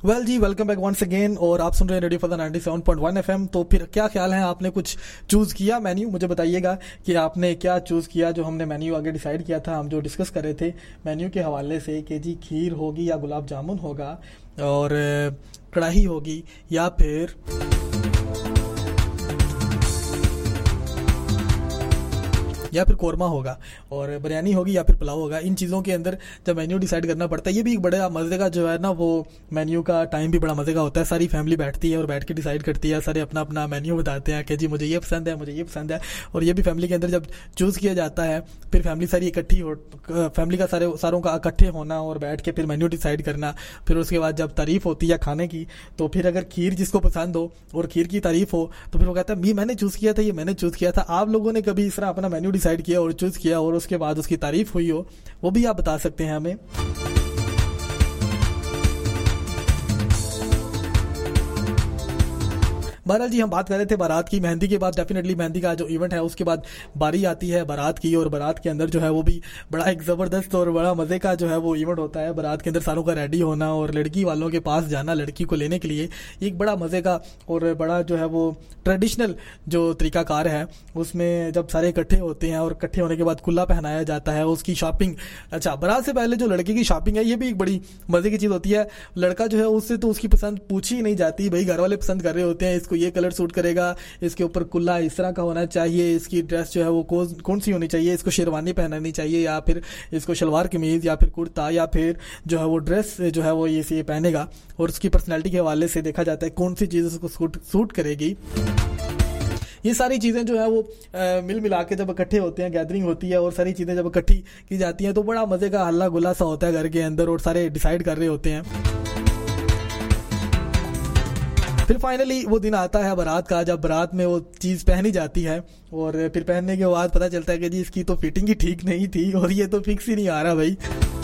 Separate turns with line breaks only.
Well जी, welcome back once again. और आप सुन रहे हैं रेडियो फॉर द 97.1 एफएम। तो फिर क्या ख्याल है, आपने कुछ चूज किया मेन्यू? मुझे बताइएगा कि आपने क्या चूज किया। जो हमने मेन्यू आगे डिसाइड किया था, हम जो डिस्कस कर रहे थे मेन्यू के हवाले से कि जी खीर होगी या गुलाब जामुन होगा, और कढ़ाई होगी या फिर कोरमा होगा, और बिरयानी होगी या फिर पुलाव होगा। इन चीज़ों के अंदर जब मेन्यू डिसाइड करना पड़ता है, ये भी एक बड़ा मज़े का जो है ना, वो मेन्यू का टाइम भी बड़ा मज़े का होता है। सारी फैमिली बैठती है और बैठ के डिसाइड करती है, सारे अपना अपना मेन्यू बताते हैं कि जी मुझे ये पसंद है, मुझे ये पसंद है। और ये भी फैमिली के अंदर जब चूज़ किया जाता है, फिर फैमिली सारी इकट्ठी हो, फैमिली का सारों का इकट्ठे होना और बैठ के फिर मेन्यू डिसाइड करना। फिर उसके बाद जब तारीफ़ होती है खाने की, तो फिर अगर खीर जिसको पसंद हो और खीर की तारीफ़ हो, तो फिर वो कहता है मैंने चूज़ किया था, ये मैंने चूज़ किया था। आप लोगों ने कभी इस तरह अपना मेन्यू डिसाइड किया और चूज़ किया और उसके बाद उसकी तारीफ हुई हो, वो भी आप बता सकते हैं हमें। बहरहाल जी, हम बात कर रहे थे बारात की। मेहंदी के बाद डेफिनेटली मेहंदी का जो इवेंट है उसके बाद बारी आती है बारात की, और बारात के अंदर जो है वो भी बड़ा एक ज़बरदस्त और बड़ा मज़े का जो है वो इवेंट होता है। बारात के अंदर सारों का रेडी होना और लड़की वालों के पास जाना लड़की को लेने के लिए, एक बड़ा मज़े का और बड़ा जो है वो ट्रेडिशनल जो तरीकाकार है। उसमें जब सारे इकट्ठे होते हैं और इकट्ठे होने के बाद कुल्ला पहनाया जाता है, उसकी शॉपिंग। अच्छा, बारात से पहले जो लड़के की शॉपिंग है, ये भी एक बड़ी मज़े की चीज़ होती है। लड़का जो है उससे तो उसकी पसंद पूछी ही नहीं जाती, भाई घर वाले पसंद कर रहे होते हैं, इसको ये कलर सूट करेगा, इसके ऊपर कुल्ला इस तरह का होना चाहिए, इसकी ड्रेस जो है वो कौन सी होनी चाहिए, इसको शेरवानी पहनानी चाहिए या फिर इसको शलवार कमीज या फिर कुर्ता या फिर जो है वो ड्रेस जो है वो ये पहनेगा। और उसकी पर्सनैलिटी के हवाले से देखा जाता है कौन सी चीज़ उसको सूट करेगी। ये सारी चीज़ें जो है वो मिल मिला के जब इकट्ठे होते हैं, गैदरिंग होती है और सारी चीज़ें जब इकट्ठी की जाती हैं, तो बड़ा मज़े का हल्ला गुल्ला सा होता है घर के अंदर और सारे डिसाइड कर रहे होते हैं। फिर फाइनली वो दिन आता है बारात का, जब बारात में वो चीज़ पहनी जाती है और फिर पहनने के बाद पता चलता है कि जी इसकी तो फिटिंग ही ठीक नहीं थी और ये तो फिक्स ही नहीं आ रहा भाई।